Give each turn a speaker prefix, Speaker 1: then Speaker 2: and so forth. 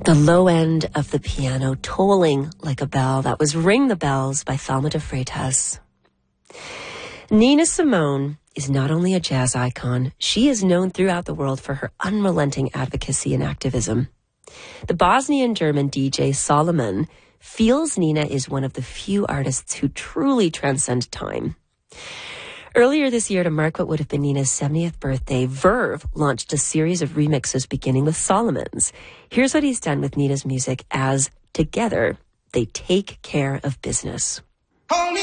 Speaker 1: The low end of the piano tolling like a bell. That was Ring the Bells by Thelma de Freitas. Nina Simone is not only a jazz icon, she is known throughout the world for her unrelenting advocacy and activism. The Bosnian German DJ Solomon feels Nina is one of the few artists who truly transcend time. Earlier this year, to mark what would have been Nina's 70th birthday, Verve launched a series of remixes beginning with Solomon's. Here's what he's done with Nina's music as, together, they take care of business.
Speaker 2: Only